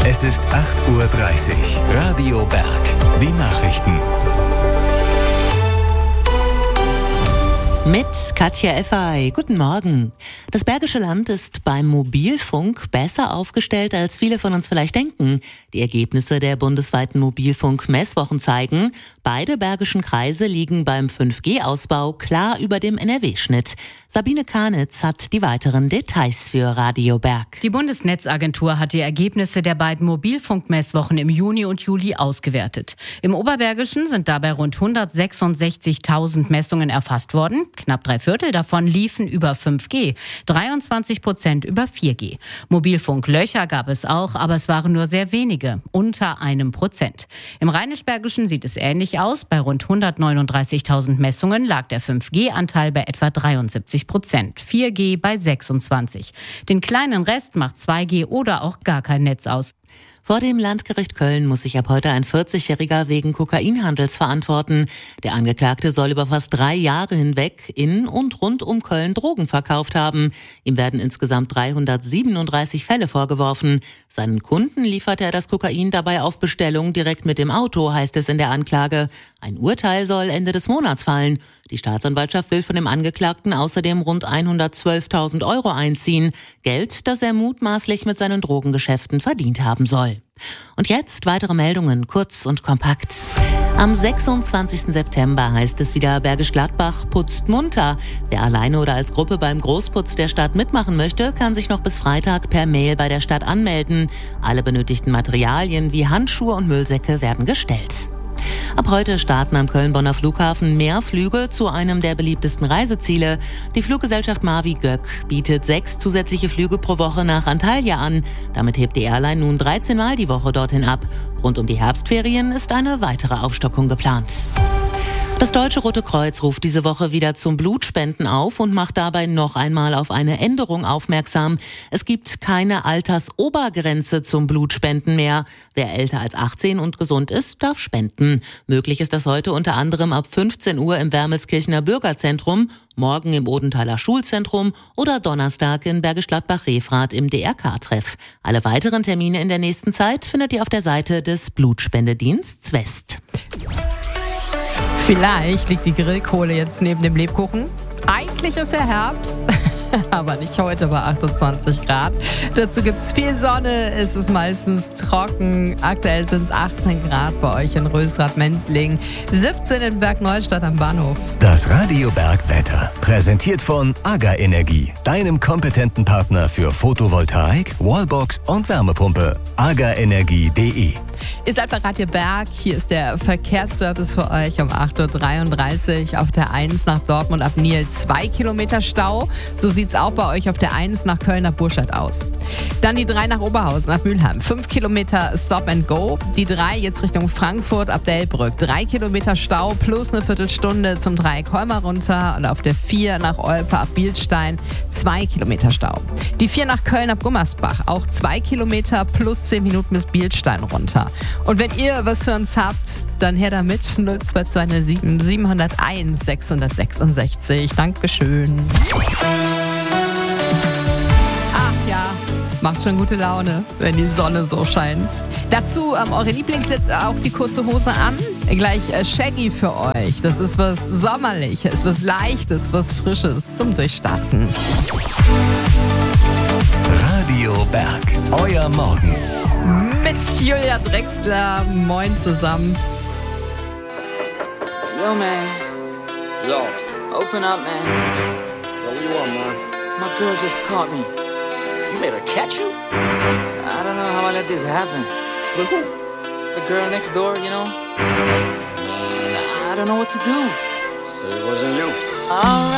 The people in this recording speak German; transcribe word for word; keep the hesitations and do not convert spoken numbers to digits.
Es ist acht Uhr dreißig. Radio Berg. Die Nachrichten. Mit Katja Effay. Guten Morgen. Das Bergische Land ist beim Mobilfunk besser aufgestellt, als viele von uns vielleicht denken. Die Ergebnisse der bundesweiten Mobilfunk-Messwochen zeigen, beide bergischen Kreise liegen beim fünf G Ausbau klar über dem N R W-Schnitt. Sabine Kahnitz hat die weiteren Details für Radio Berg. Die Bundesnetzagentur hat die Ergebnisse der beiden Mobilfunkmesswochen im Juni und Juli ausgewertet. Im Oberbergischen sind dabei rund hundertsechsundsechzigtausend Messungen erfasst worden. Knapp drei Viertel davon liefen über fünf G, dreiundzwanzig Prozent über vier G. Mobilfunklöcher gab es auch, aber es waren nur sehr wenige, unter einem Prozent. Im Rheinisch-Bergischen sieht es ähnlich aus. Bei rund hundertneununddreißigtausend Messungen lag der fünf G Anteil bei etwa dreiundsiebzig Prozent, vier G bei sechsundzwanzig. Den kleinen Rest macht zwei G oder auch gar kein Netz aus. Vor dem Landgericht Köln muss sich ab heute ein vierzigjähriger wegen Kokainhandels verantworten. Der Angeklagte soll über fast drei Jahre hinweg in und rund um Köln Drogen verkauft haben. Ihm werden insgesamt dreihundertsiebenunddreißig Fälle vorgeworfen. Seinen Kunden lieferte er das Kokain dabei auf Bestellung direkt mit dem Auto, heißt es in der Anklage. Ein Urteil soll Ende des Monats fallen. Die Staatsanwaltschaft will von dem Angeklagten außerdem rund hundertzwölftausend Euro einziehen. Geld, das er mutmaßlich mit seinen Drogengeschäften verdient haben soll. Und jetzt weitere Meldungen, kurz und kompakt. Am sechsundzwanzigsten September heißt es wieder, Bergisch Gladbach putzt munter. Wer alleine oder als Gruppe beim Großputz der Stadt mitmachen möchte, kann sich noch bis Freitag per Mail bei der Stadt anmelden. Alle benötigten Materialien wie Handschuhe und Müllsäcke werden gestellt. Ab heute starten am Köln-Bonner Flughafen mehr Flüge zu einem der beliebtesten Reiseziele. Die Fluggesellschaft Mavi Göck bietet sechs zusätzliche Flüge pro Woche nach Antalya an. Damit hebt die Airline nun dreizehn Mal die Woche dorthin ab. Rund um die Herbstferien ist eine weitere Aufstockung geplant. Das Deutsche Rote Kreuz ruft diese Woche wieder zum Blutspenden auf und macht dabei noch einmal auf eine Änderung aufmerksam. Es gibt keine Altersobergrenze zum Blutspenden mehr. Wer älter als achtzehn und gesund ist, darf spenden. Möglich ist das heute unter anderem ab fünfzehn Uhr im Wermelskirchener Bürgerzentrum, morgen im Odenthaler Schulzentrum oder Donnerstag in Bergisch Gladbach-Refrath im D R K-Treff. Alle weiteren Termine in der nächsten Zeit findet ihr auf der Seite des Blutspendediensts West. Vielleicht liegt die Grillkohle jetzt neben dem Lebkuchen. Eigentlich ist ja Herbst, aber nicht heute bei achtundzwanzig Grad. Dazu gibt's viel Sonne, es ist meistens trocken. Aktuell sind es achtzehn Grad bei euch in Rösrath-Menzlingen, siebzehn in Bergneustadt am Bahnhof. Das Radio Berg Wetter, präsentiert von AGA Energie, deinem kompetenten Partner für Photovoltaik, Wallbox und Wärmepumpe. agaenergie punkt de. Ihr seid bei Radio Berg, hier ist der Verkehrsservice für euch um acht Uhr dreiunddreißig auf der eins nach Dortmund ab Niel zwei Kilometer Stau. So sieht's auch bei euch auf der eins nach Köln nach Burscheid aus. Dann die drei nach Oberhausen nach Mülheim, fünf Kilometer Stop and Go. Die drei jetzt Richtung Frankfurt ab Delbrück, drei Kilometer Stau plus eine Viertelstunde zum Dreieck Holmer runter. Und auf der vier nach Olpe ab Bielstein, zwei Kilometer Stau. Die vier nach Köln ab Gummersbach, auch zwei Kilometer plus zehn Minuten bis Bielstein runter. Und wenn ihr was für uns habt, dann her damit null zwei zwei null sieben sieben null eins sechs sechs sechs. Dankeschön. Ach ja, macht schon gute Laune, wenn die Sonne so scheint. Dazu ähm, eure Lieblingssitz, auch die kurze Hose an. Gleich äh, Shaggy für euch. Das ist was Sommerliches, was Leichtes, was Frisches zum Durchstarten. Radio Berg, euer Morgen. Mit Julia Drexler. Moin zusammen. Yo, man. Yo. Open up, man. Yo, what you want, man? My girl just caught me. You made her catch you? I don't know how I let this happen. With who? The girl next door, you know? Man, I don't know what to do. say it wasn't you. Alright.